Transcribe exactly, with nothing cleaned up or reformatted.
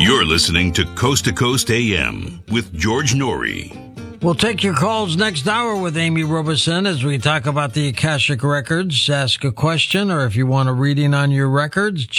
You're listening to Coast to Coast A M with George Norrie. We'll take your calls next hour with Amy Robeson as we talk about the Akashic Records. Ask a question, or if you want a reading on your records,